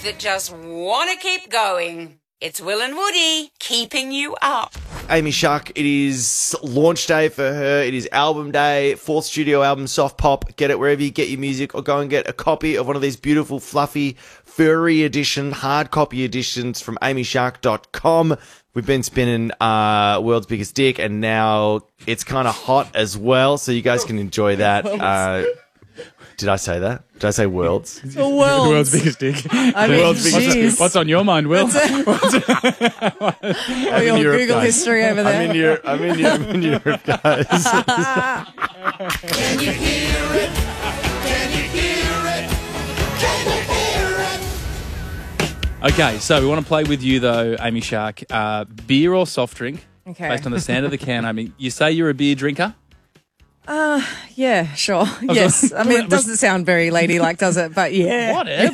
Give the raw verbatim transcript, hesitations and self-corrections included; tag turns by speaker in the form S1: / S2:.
S1: that just want to keep going. It's Will and Woody keeping you up.
S2: Amy Shark, it is launch day for her. It is album day, fourth studio album, Soft Pop. Get it wherever you get your music, or go and get a copy of one of these beautiful, fluffy, furry edition, hard copy editions from amy shark dot com. We've been spinning uh, World's Biggest Dick, and now it's kind of hot as well, so you guys can enjoy that. Uh, did I say that? Did I say worlds?
S3: The world's,
S4: The world's biggest dick.
S3: I
S4: The
S3: mean,
S4: world's biggest
S3: geez.
S4: dick. What's on your mind, Will?
S3: All your
S2: Europe,
S3: Google
S2: guys.
S3: history over there.
S2: I'm in Europe, I'm in Europe, I'm in Europe guys.
S5: Can you hear it? Can you hear it? Can you hear it?
S4: Okay, so we want to play with you, though, Amy Shark. Uh, beer or soft drink?
S3: Okay.
S4: Based on the sound of the can. I mean, you say you're a beer drinker?
S3: Yeah, sure. Yes. I mean, it doesn't sound very ladylike, does it? But yeah.
S4: Whatever.